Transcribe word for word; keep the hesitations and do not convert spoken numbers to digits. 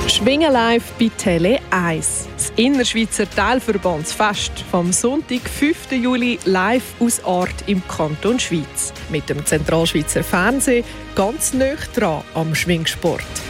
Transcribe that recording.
Schwingen live bei Tele eins. Das Innerschweizer Teilverbandsfest vom Sonntag, fünften Juli, live aus Ort im Kanton Schwyz. Mit dem Zentralschweizer Fernsehen ganz nah dran am Schwingsport.